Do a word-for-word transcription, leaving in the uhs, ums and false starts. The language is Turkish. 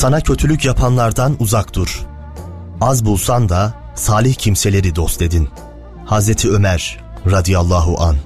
Sana kötülük yapanlardan uzak dur. Az bulsan da salih kimseleri dost edin. Hazreti Ömer radıyallahu an.